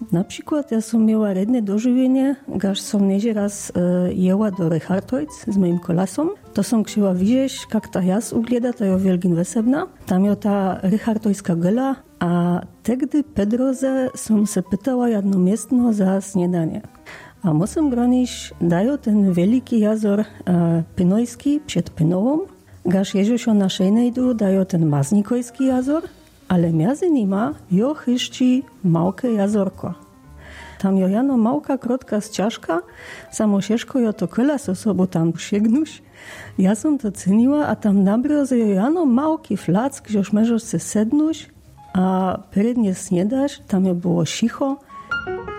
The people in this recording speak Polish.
Napríklad ja som miela redné doživenie, gaž som neže raz jela do Richardojc s mojim kolasom. To som kšila vižeš, kak ta jas ugleda, ta jo veľgin vesebná. Tam je ta Richardojská gela a tegdy Pedroze som se pytala jedno miestno za snedanie. A musím groniš, dajú ten veľký jazor Pinojský před Pinovom, gaž Ježišo na šejnejdu dajú ten Maznikojský jazor, ale między nima jo chyšči małke jazorko. Tam jo jano małka krotka zciażka, samo šeško jo to kolas osobu tam šiegnuš. Ja som to cenila a tam na broze jo jano małki flack, žož mežoš se sednuš a prednje sniedaš, tam jo było šicho.